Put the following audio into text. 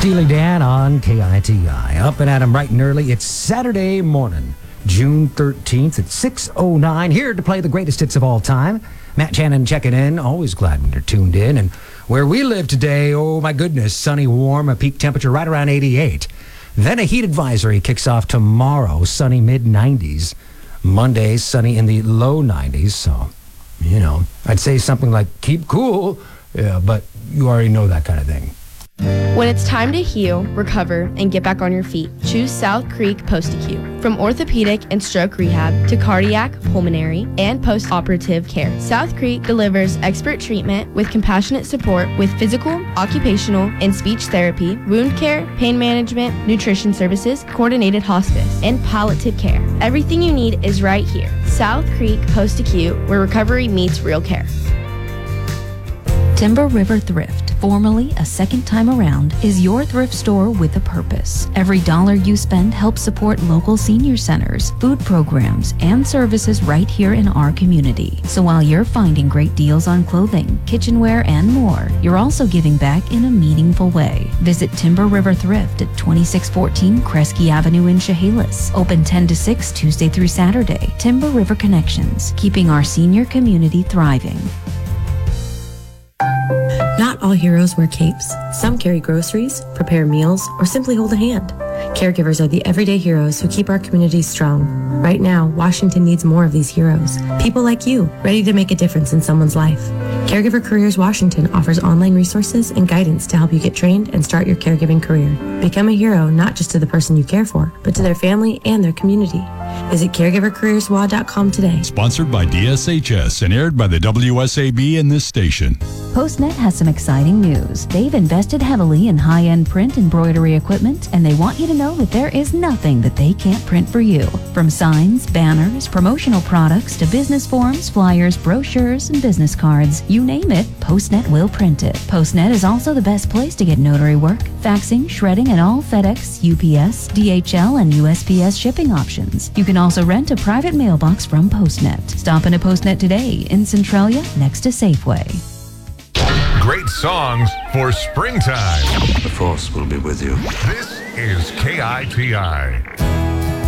Steely Dan on KITI. Up and at 'em bright and early. It's Saturday morning, June 13th at 6:09. Here to play the greatest hits of all time. Matt Shannon checking in. Always glad when you're tuned in. And where we live today, oh my goodness, sunny, warm, a peak temperature right around 88. Then a heat advisory kicks off tomorrow, sunny mid-90s. Monday, sunny in the low 90s. So, I'd say something like keep cool. Yeah, but you already know that kind of thing. When it's time to heal, recover, and get back on your feet, choose South Creek Post-Acute. From orthopedic and stroke rehab to cardiac, pulmonary, and post-operative care, South Creek delivers expert treatment with compassionate support with physical, occupational, and speech therapy, wound care, pain management, nutrition services, coordinated hospice, and palliative care. Everything you need is right here. South Creek Post-Acute, where recovery meets real care. Timber River Thrift, formerly A Second Time Around, is your thrift store with a purpose. Every dollar you spend helps support local senior centers, food programs, and services right here in our community. So while you're finding great deals on clothing, kitchenware, and more, you're also giving back in a meaningful way. Visit Timber River Thrift at 2614 Kresge Avenue in Chehalis. Open 10 to 6 Tuesday through Saturday. Timber River Connections, keeping our senior community thriving. Not all heroes wear capes. Some carry groceries, prepare meals, or simply hold a hand. Caregivers are the everyday heroes who keep our communities strong. Right now, Washington needs more of these heroes. People like you, ready to make a difference in someone's life. Caregiver Careers Washington offers online resources and guidance to help you get trained and start your caregiving career. Become a hero not just to the person you care for, but to their family and their community. Visit caregivercareerswa.com today. Sponsored by DSHS and aired by the WSAB and this station. Postnet has some exciting news. They've invested heavily in high-end print embroidery equipment, and they want you to know that there is nothing that they can't print for you. From signs, banners, promotional products, to business forms, flyers, brochures, and business cards. You name it, Postnet will print it. Postnet is also the best place to get notary work, faxing, shredding, and all FedEx, UPS, DHL, and USPS shipping options. You can also rent a private mailbox from Postnet. Stop in a Postnet today in Centralia next to Safeway. Great songs for springtime. The force will be with you. This is KITI.